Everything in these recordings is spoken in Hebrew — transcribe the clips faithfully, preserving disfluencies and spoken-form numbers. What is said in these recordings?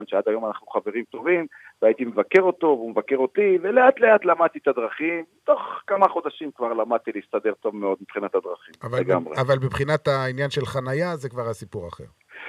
שעד היום אנחנו חברים טובים, והייתי מבקר אותו, והוא מבקר אותי, ולאט לאט למדתי את הדרכים, תוך כמה חודשים כבר למדתי להסתדר טוב מאוד מבחינת הדרכים. אבל, אבל בבחינת העניין של חנייה, זה כבר הסיפור אחר.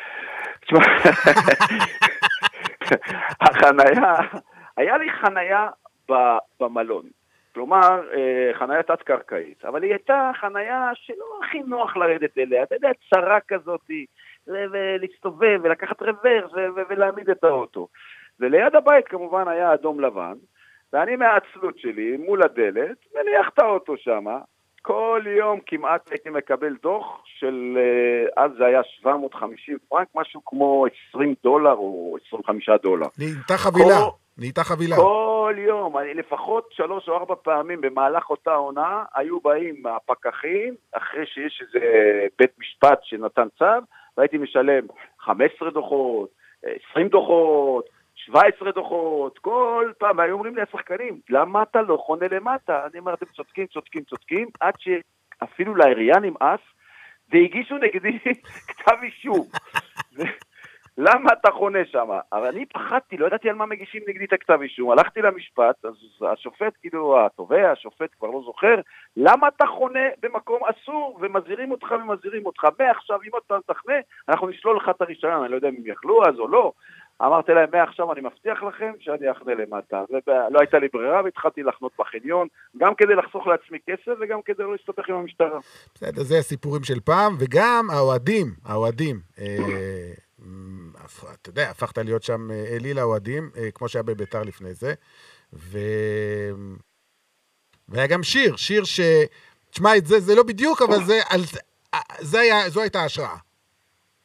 החנייה, היה לי חנייה במלון, כלומר חנייה תת-קרקעית, אבל היא הייתה חנייה שלא הכי נוח לרדת אליה, אתה יודע, צרה כזאת, ולהסתובב ולקחת רוורס ולהעמיד את האוטו. וליד הבית כמובן היה אדום לבן, ואני מהעצלות שלי מול הדלת, מניח את האוטו שם, כל יום כמעט הייתי מקבל דוח של, אז זה היה שבע מאות וחמישים פרנק, משהו כמו עשרים דולר או עשרים וחמישה דולר. נהייתה חבילה, נהייתה חבילה. כל יום, אני לפחות שלוש או ארבע פעמים במהלך אותה עונה, היו באים הפקחים, אחרי שיש איזה בית משפט שנתן צו, והייתי משלם חמש עשרה דוחות, עשרים דוחות, שבע עשרה דוחות, כל פעם, והיו אומרים לי השחקנים, למה אתה לא חונה למטה? אני אומר, אתם צודקים, צודקים, צודקים, עד שאפילו לעירייה נמאס, והגישו נגדי כתב אישום. למה אתה חונה שם? אבל אני פחדתי, לא ידעתי על מה מגישים נגדי את הכתב אישום, הלכתי למשפט, אז השופט, כאילו, התובע, השופט כבר לא זוכר, למה אתה חונה במקום אסור, ומזהירים אותך ומזהירים אותך, מעכשיו, אם אתה תחנה, אנחנו נשלול לך את הרישיון, אני לא יודע אם הם יכלו אז או לא, אמרתי להם, מעכשיו אני מבטיח לכם שאני אחנה למטה, ולא הייתה לי ברירה, והתחלתי לחנות בחניון, גם כדי לחסוך לעצמי כסף, וגם כדי לא להסתבך עם המשטרה. בסדר, זה הסיפורים של פעם, וגם האוהדים, האוהדים, אתה יודע, הפכת להיות שם אליל האוהדים, כמו שהיה בביתר לפני זה, ו... והיה גם שיר, שיר ש... תשמע, זה, זה לא בדיוק, אבל זה, זה היה, זו הייתה השראה.